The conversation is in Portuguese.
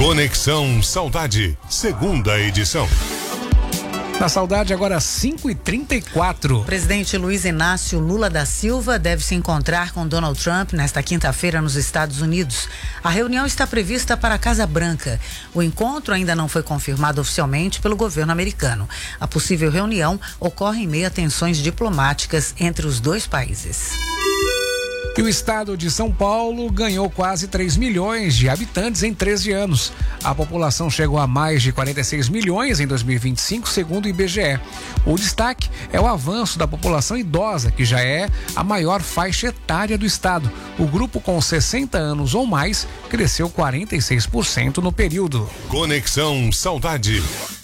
Conexão Saudade, segunda edição. Na Saudade, agora 5h34. O presidente Luiz Inácio Lula da Silva deve se encontrar com Donald Trump nesta quinta-feira nos Estados Unidos. A reunião está prevista para a Casa Branca. O encontro ainda não foi confirmado oficialmente pelo governo americano. A possível reunião ocorre em meio a tensões diplomáticas entre os dois países. E o estado de São Paulo ganhou quase 3 milhões de habitantes em 13 anos. A população chegou a mais de 46 milhões em 2025, segundo o IBGE. O destaque é o avanço da população idosa, que já é a maior faixa etária do estado. O grupo com 60 anos ou mais cresceu 46% no período. Conexão Saudade.